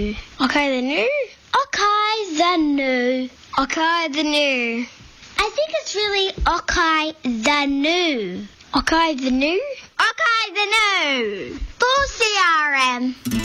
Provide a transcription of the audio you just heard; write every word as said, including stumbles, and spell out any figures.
new. Okay, the new. Okay, the new. Okay, the new. I think it's really okay, the new. Okay, the new. Okay, the new. Full C R M.